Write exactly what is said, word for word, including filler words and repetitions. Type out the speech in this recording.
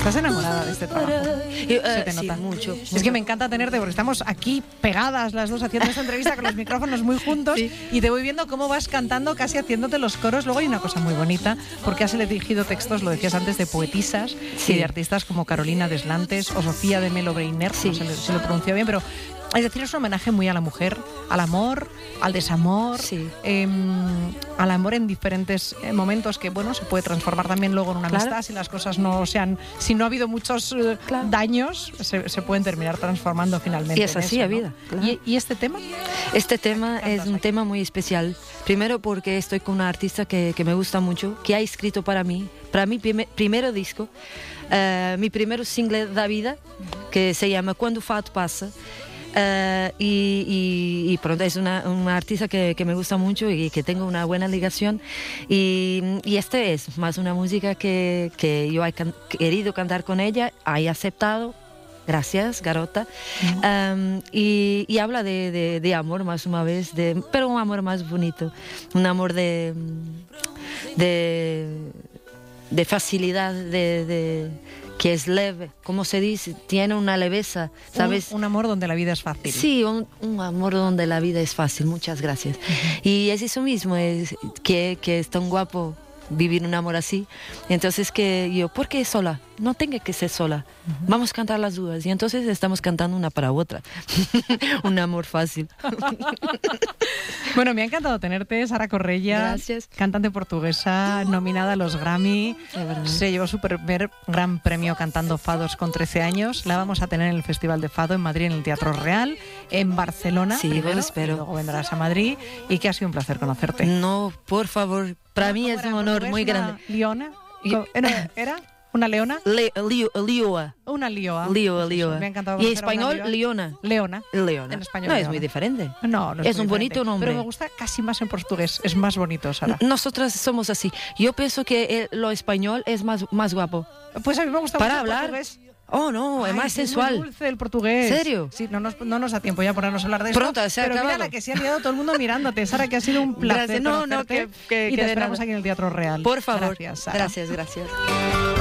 Estás enamorada de este trabajo. Y, uh, Se te sí, nota. mucho, Es mucho. que me encanta tenerte porque estamos aquí pegadas las dos haciendo esta entrevista con los micrófonos muy juntos Sí. y te voy viendo cómo vas cantando, casi haciéndote los coros. Luego hay una cosa muy bonita porque has elegido textos, lo decías antes, de poetisas Sí. y de artistas como Carolina Deslantes o Sofía de Melo Breiner, Sí. no sé si lo pronuncio bien, pero es decir, es un homenaje muy a la mujer, al amor, al desamor, Sí. eh, al amor en diferentes eh, momentos que, bueno, se puede transformar también luego en una Claro. amistad si las cosas no sean, si no ha habido muchos eh, Claro. daños, se, se pueden terminar transformando finalmente. Y es en así eso, la ¿no? vida, claro. ¿Y, y este tema? Este tema ¿Qué es cantas un aquí? tema muy especial. Primero porque estoy con una artista que, que me gusta mucho, que ha escrito para mí, para mi prime- primer disco, eh, mi primer single da vida, que se llama Quando o Fato Passa. Uh, y, y, y pronto es una, una artista que, que me gusta mucho y que tengo una buena ligación y, y este es más una música que, que yo he can- querido cantar con ella, he aceptado, gracias Garota. Uh-huh. um, y, y habla de, de, de amor más una vez, de, pero un amor más bonito, un amor de de, de facilidad, de, de que es leve, como se dice, tiene una leveza, ¿sabes? Un, un amor donde la vida es fácil. Sí, un, un amor donde la vida es fácil, muchas gracias. Uh-huh. Y es eso mismo, es que, que es tan guapo vivir un amor así. Entonces que yo, ¿por qué sola? No tengo que ser sola. Uh-huh. Vamos a cantar las dudas. Y entonces estamos cantando una para otra. Un amor fácil. Bueno, me ha encantado tenerte, Sara Correia. Gracias. Cantante portuguesa, nominada a los Grammy. Se llevó su primer gran premio cantando fados con trece años. La vamos a tener en el Festival de Fado en Madrid, en el Teatro Real, en Barcelona. Sí, primero, lo espero. Y luego vendrás a Madrid y que ha sido un placer conocerte. No, por favor. Para mí es un honor muy grande. ¿Leona? ¿Era? ¿Era? ¿Una leona? Le, lio, lioa. Una lioa. Lioa, lioa. Me ha encantado. Y en español, leona. Leona. Leona. En español, no leona. Es muy diferente. No, no es, es muy un bonito diferente. nombre. Pero me gusta casi más en portugués. Es más bonito, Sara. Nosotras somos así. Yo pienso que el, lo español es más, más guapo. Pues a mí me gusta Para mucho hablar. el portugués. Oh, no, Ay, es más es sensual. muy dulce el portugués. ¿Serio? Sí, no nos, no nos da tiempo ya ponernos a hablar de esto. Pronto, se ha pero acabado. mira la que se ha liado todo el mundo mirándote. Sara, que ha sido un placer Gracias. No, no, conocerte. que, que, y que te esperamos nada. aquí en el Teatro Real. Por favor. Gracias, Sara. Gracias, gracias.